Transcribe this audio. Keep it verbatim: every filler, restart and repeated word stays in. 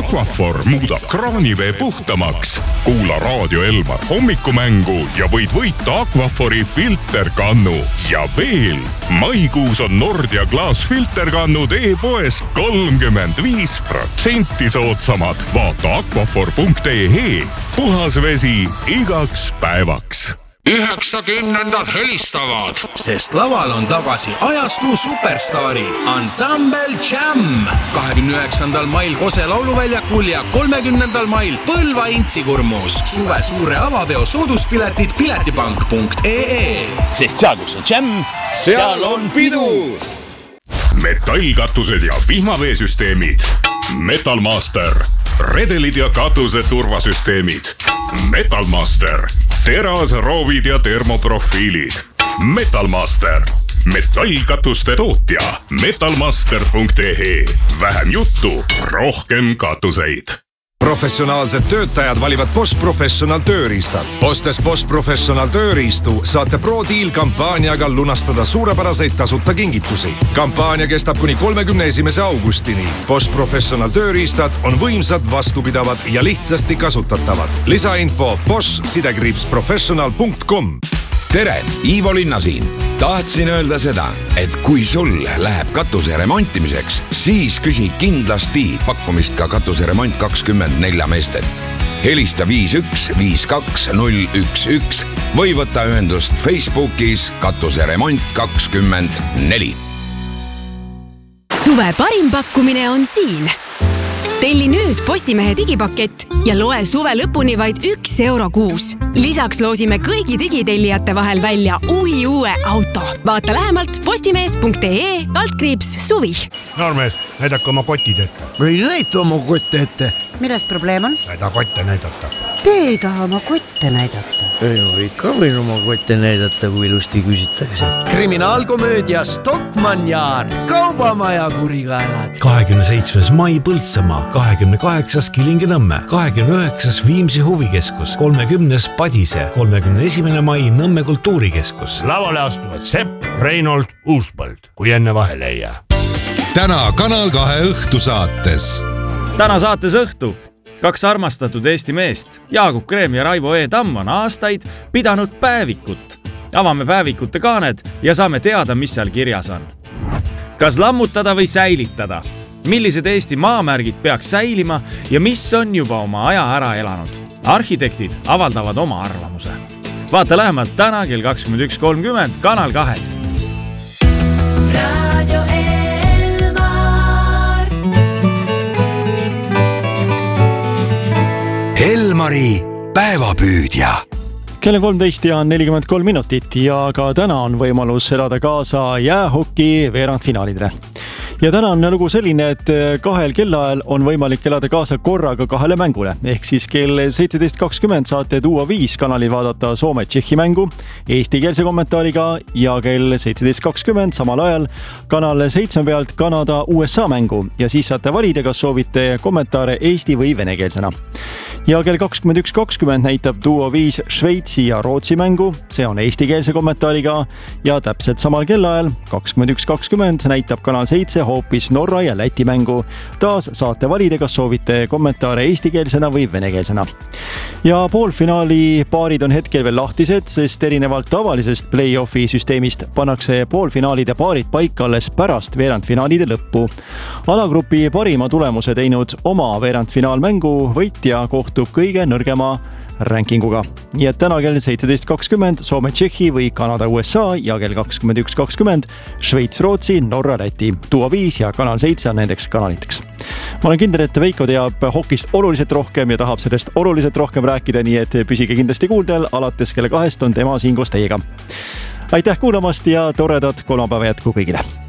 Aquaphor muudab kraanivee puhtamaks. Kuula Raadio Elmar hommikumängu ja võid võita Aquaphori filterkannu. Ja veel, maikuus on Nordia klaasfilterkannud e-poes kolmkümmend viis protsenti soodsamad. Vaata aquaphor punkt e e. Puhas vesi igaks päevaks. üheksakümnendad helistavad, sest laval on tagasi ajastu superstaarid Ansambel Jam. kahekümne üheksandal mail Kose lauluväljakul ja kolmekümnendal mail Põlva Intsikurmus. Suve suure avapeo sooduspiletid piletipank punkt e e. Sest seal, kus on Jam, seal on pidu. Metallkatused ja vihmaveesüsteemid. Metalmaster. Redelid ja katuse turvasüsteemid. Metalmaster. Teras, roovid ja termoprofiilid. Metalmaster. Metallkatuste tootja. metalmaster punkt e e. Vähem juttu, rohkem katuseid. Professionaalsed töötajad valivad Bosch Professional tööriistad. Ostes Bosch Professional tööriistu saate Pro-Deal kampaaniaga lunastada suurepäraseid tasuta kingitusi. Kampaania kestab kuni kolmekümne esimese augustini. Bosch Professional tööriistad on võimsad, vastupidavad ja lihtsasti kasutatavad. Lisainfo bosch sidekriips professional punkt com. Tere, Ivo Linna siin. Tahtsin öelda seda, et kui sul läheb katuse remontimiseks, siis küsi kindlasti pakkumist ka katuseremont kakskümmend nelja meestelt. Helista viis üks viis kaks null üks üks või võta ühendust Facebookis katuseremont kakskümmend neli. Suve parim pakkumine on siin. Telli nüüd Postimehe digipakett ja loe suve lõpuni vaid üks euro kuus. Lisaks loosime kõigi digitellijate vahel välja uhi uue auto. Vaata lähemalt postimees punkt e e altkriips suvi. Noormees, näidake oma kotid ette. Või näita oma kotte ette. Milles probleem on? Näida kotte näidata. Te ei taha oma kotte näidata. Ei ole ikka võin oma kotte näidata, kui ilusti küsitakse. Kriminaalkomöödia Stockmann Yard. Kaubamaja kurikaelad. kahekümne seitsmes mai Põltsamaa, kahekümne kaheksas Kilingi-Nõmme, kahekümne üheksas Viimsi huvikeskus, kolmekümnes Padise, kolmekümne esimene mai Nõmme kultuurikeskus. Lavale astuvad Sepp, Reinold, Uuspõld, kui enne vahele ei jää. Täna Kanal kahe õhtusaates. Täna saates õhtu. Kaks armastatud Eesti meest, Jaagup Kreem ja Raivo E. Tamm on aastaid pidanud päevikut. Avame päevikute kaaned ja saame teada, mis seal kirjas on. Kas lammutada või säilitada? Millised Eesti maamärgid peaks säilima ja mis on juba oma aja ära elanud? Arhitektid avaldavad oma arvamuse. Vaata lähemalt täna kell kakskümmend üks kolmkümmend Kanal kahes. Radio Elmari päevapüüdja. Kell kolmteist ja nelikümmend kolm minutit ja ka täna on võimalus elada kaasa jäähoki veerandfinaalidele. Ja täna on lugu selline, et kahel kellaajal on võimalik elada kaasa korraga kahele mängule. Ehk siis kell seitseteist kakskümmend saate tuua viis kanalil vaadata Soome-Tšehhi mängu eestikeelse kommentaariga ja kell seitseteist kakskümmend samal ajal kanal seitse pealt Kanada U S A mängu ja siis saate valida, kas soovite kommentaare eesti või venekeelsena. Ja kell kakskümmend üks kakskümmend näitab tuua viis Šveitsi ja Rootsi mängu, see on eestikeelse kommentaariga ja täpselt samal kellaajal kakskümmend üks kakskümmend näitab kanal seitse hoopis Norra ja Läti mängu. Taas saate valida, kas soovite kommentaare eestikeelsena või venekeelsena. Ja poolfinaali paarid on hetkel veel lahtised, sest erinevalt tavalisest play-offi süsteemist pannakse poolfinaalide paarid paika alles pärast veerandfinaalide lõppu. Alagrupi parima tulemuse teinud oma veerandfinaalmängu võitja kohtub kõige nõrgema rankinguga. Nii et täna kell seitseteist kakskümmend Soome-Tšehhi või Kanada U S A ja kell kakskümmend üks kakskümmend Šveits-Rootsi, Norra-Läti. Tuua viis ja kanal seitse on nendeks kanaliteks. Ma olen kindel, et Veiko teab hokist oluliselt rohkem ja tahab sellest oluliselt rohkem rääkida, nii et püsige kindlasti kuuldel. Alates kella kahest on tema siin koos teiega. Aitäh kuulamast ja toredat kolmapäeva jätku kõigile!